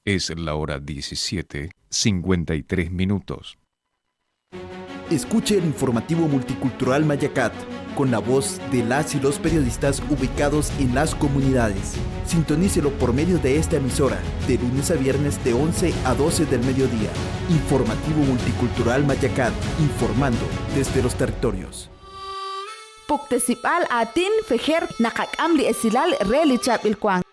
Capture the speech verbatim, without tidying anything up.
Es la hora diecisiete, cincuenta y tres minutos. Escuche el informativo multicultural Mayacat, con la voz de las y los periodistas ubicados en las comunidades. Sintonícelo por medio de esta emisora, de lunes a viernes de once a doce del mediodía. Informativo multicultural Mayacat, informando desde los territorios. Puktesipal atin fejer nakakam li esilal relichap ilkwang.